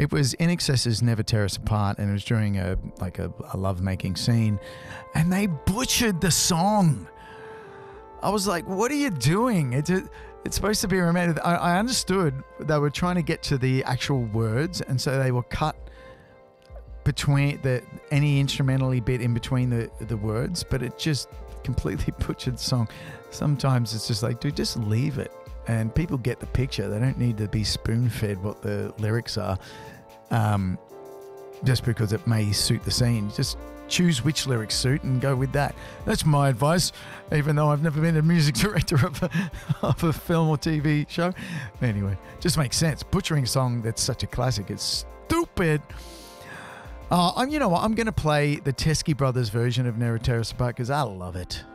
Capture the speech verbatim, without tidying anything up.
It was In Excess's Never Tear Us Apart, and it was during a like a, a love-making scene, and they butchered the song. I was like, what are you doing? It's, it's supposed to be romantic. I, I understood they were trying to get to the actual words, and so they were cut between the any instrumentally bit in between the, the words, but it just completely butchered the song. Sometimes it's just like, dude, just leave it. And people get the picture. They don't need to be spoon-fed what the lyrics are um, just because it may suit the scene. Just choose which lyrics suit and go with that. That's my advice, even though I've never been a music director of a, of a film or T V show. Anyway, just makes sense. Butchering a song that's such a classic, it's stupid. Uh, I'm, you know what? I'm going to play the Teskey Brothers version of Never Tear Us Apart because I love it.